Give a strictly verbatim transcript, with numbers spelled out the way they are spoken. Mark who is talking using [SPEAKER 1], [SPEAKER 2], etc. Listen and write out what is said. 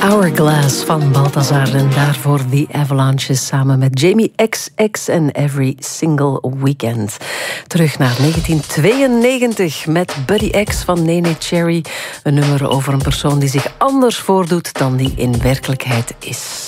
[SPEAKER 1] Hourglass van Balthazar en daarvoor The Avalanches samen met Jamie X X en Every Single Weekend. Terug naar negentien tweeënnegentig met Buddy X van Nene Cherry. Een nummer over een persoon die zich anders voordoet dan die in werkelijkheid is.